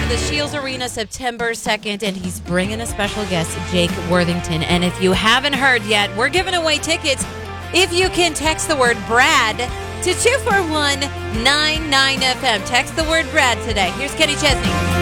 the Shields Arena September 2nd, and he's bringing a special guest, Jake Worthington. And if you haven't heard yet, we're giving away tickets if you can text the word Brad to 241-99FM. Text the word Brad today. Here's Kenny Chesney.